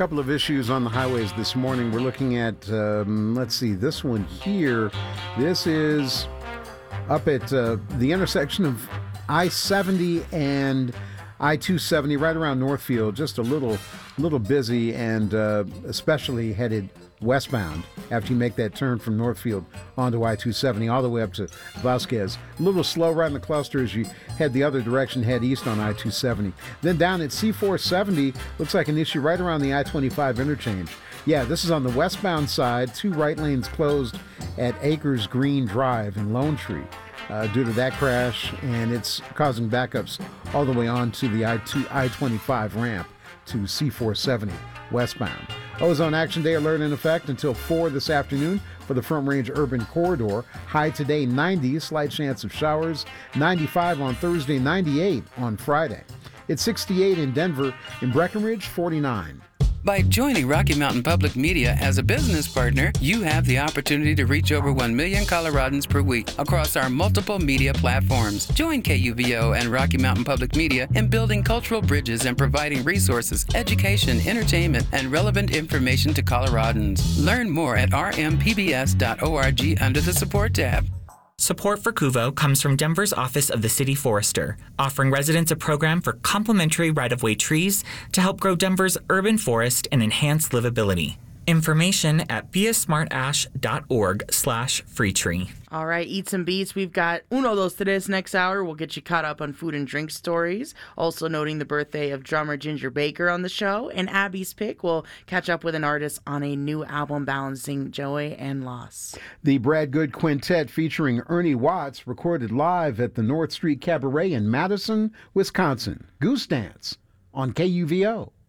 couple of issues on the highways this morning. We're looking at, let's see, this one here. This is up at the intersection of I-70 and I-270, right around Northfield. Just a little busy, and especially headed westbound after you make that turn from Northfield onto I-270 all the way up to Vasquez. A little slow right in the cluster as you head the other direction, head east on I-270. Then down at C-470, looks like an issue right around the I-25 interchange. Yeah, this is on the westbound side. 2 right lanes closed at Acres Green Drive in Lone Tree due to that crash, and it's causing backups all the way on to the I-25 ramp to C-470 westbound. Ozone Action Day alert in effect until 4 this afternoon for the Front Range Urban Corridor. High today 90, slight chance of showers. 95 on Thursday, 98 on Friday. It's 68 in Denver. In Breckenridge, 49. By joining Rocky Mountain Public Media as a business partner, you have the opportunity to reach over 1 million Coloradans per week across our multiple media platforms. Join KUVO and Rocky Mountain Public Media in building cultural bridges and providing resources, education, entertainment, and relevant information to Coloradans. Learn more at rmpbs.org under the Support tab. Support for KUVO comes from Denver's Office of the City Forester, offering residents a program for complimentary right-of-way trees to help grow Denver's urban forest and enhance livability. Information at beasmartash.org/freetree. All right, Eats and Beats. We've got Uno Dos Tres next hour. We'll get you caught up on food and drink stories. Also noting the birthday of drummer Ginger Baker on the show. And Abby's Pick will catch up with an artist on a new album balancing joy and loss. The Brad Good Quintet featuring Ernie Watts recorded live at the North Street Cabaret in Madison, Wisconsin. Goose Dance on KUVO.